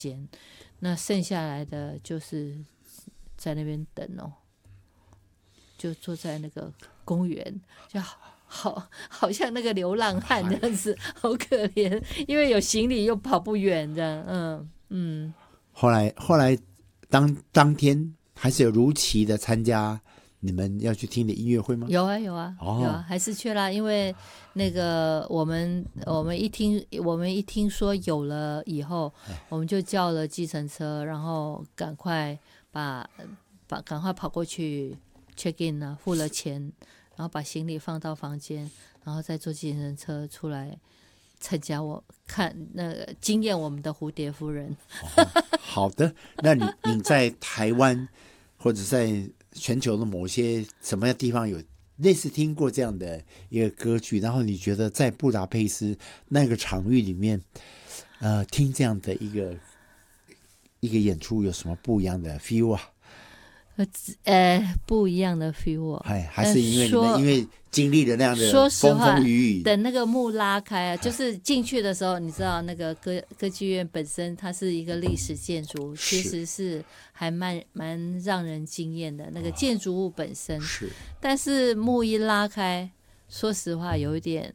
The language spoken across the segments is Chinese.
那剩下来的就是在那边等就坐在那个公园，就好像那个流浪汉这样子，好可怜，因为有行李又跑不远这样。 后来当天还是有如期的参加你们要去听的音乐会吗？ 有啊，还是去啦，因为那个我们一听说有了以后，我们就叫了计程车，然后赶快赶快跑过去 check in 啊，付了钱，然后把行李放到房间，然后再坐计程车出来参加惊艳我们的蝴蝶夫人。 好的，那你在台湾或者在全球的某些什么地方有类似听过这样的一个歌剧，然后你觉得在布达佩斯那个场域里面，听这样的一个演出有什么不一样的 feel 啊？ 不一样的 feel 还是因为你们因为经历了那样的风风雨雨， 等那个幕拉开就是进去的时候，你知道那个歌剧院本身它是一个历史建筑，其实是还蛮让人惊艳的那个建筑物本身， 是，但是幕一拉开，说实话有一点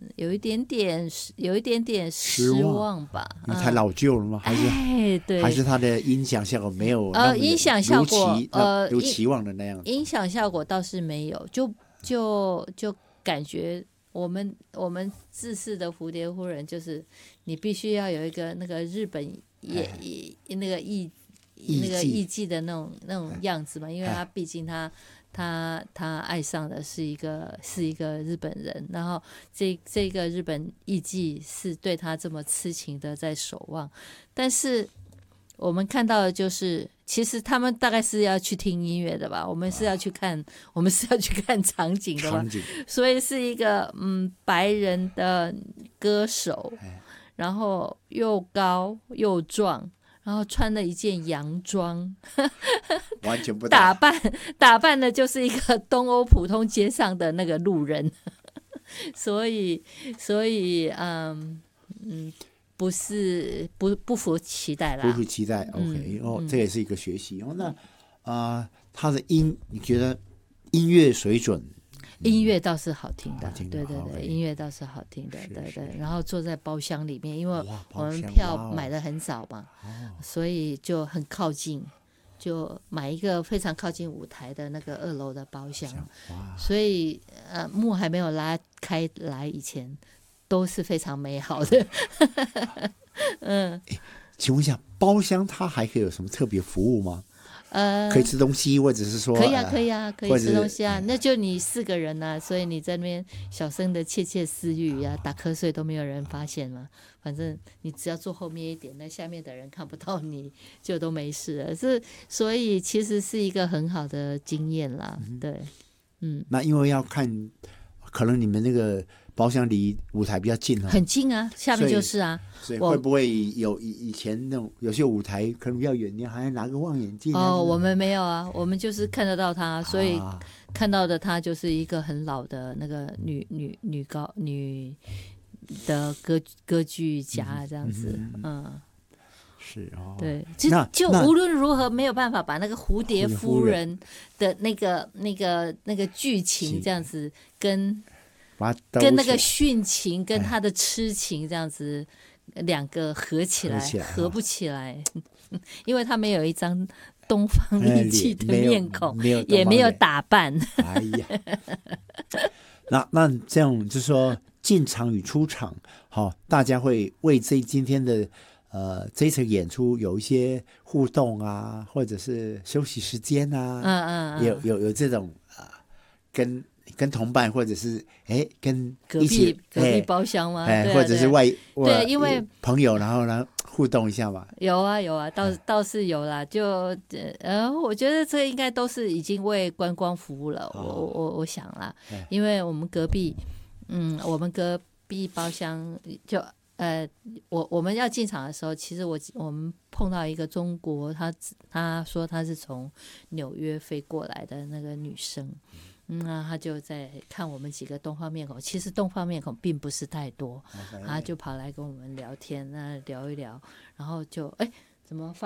点失望吧。 因为太老旧了吗？还是对， 还是它的音响效果没有音响效果如期望的那样子。 音响效果倒是没有，就感觉我们制式的蝴蝶夫人就是你必须要有一个那个日本那个艺伎的那种样子嘛，因为他毕竟他爱上的是一个日本人，然后这个日本艺伎是对他这么痴情的在守望，但是我们看到的就是其实他们大概是要去听音乐的吧，我们是要去看场景的吧，所以是一个白人的歌手，然后又高又壮，然后穿了一件洋装， 完全不打扮的就是一个东欧普通街上的那个路人，所以不符期待啦， 不符期待。OK，这也是一个学习。那他的你觉得音乐水准？ 音乐倒是好听的，对，音乐倒是好听的，对。然后坐在包厢里面，因为我们票买的很早嘛，所以就很靠近，就买一个非常靠近舞台的那个2楼的包厢，所以幕还没有拉开来以前，都是非常美好的。 请问一下，包厢它还可以有什么特别服务吗？可以吃东西，或者是说可以可以吃东西啊。那就你4个人啊，所以你在那边小声的窃窃私语啊，打瞌睡都没有人发现嘛。反正你只要坐后面一点，那下面的人看不到你就都没事了。所以其实是一个很好的经验啦。对， 那因为要看，可能你们那个包厢离舞台比较近， 很近啊，下面就是啊。 所以会不会有以前那种有些舞台可能比较远，你还要拿个望远镜？ 我们没有啊，我们就是看得到他，所以看到的他就是一个很老的那个女的歌剧家这样子。 是对，就无论如何没有办法把那个蝴蝶夫人的那个剧情这样子跟那个殉情跟他的痴情这样子2个合起来，合不起来，因为他没有一张东方艺伎的面孔，也没有打扮。 哎呀，那这样就是说进场与出场，大家会为今天的这一场演出有一些互动啊，或者是休息时间啊，有这种跟同伴或者是跟隔壁包厢吗？ 或者是对，因为朋友，然后呢互动一下嘛。 有啊，倒是有啦。就我觉得这应该都是已经为观光服务了。我想啦，因为我们隔壁包厢就我们要进场的时候，其实我们碰到一个中国，他说他是从纽约飞过来的那个女生。那他就在看我们几个东方面孔，其实东方面孔并不是太多，他就跑来跟我们聊天，那聊一聊，然后就怎么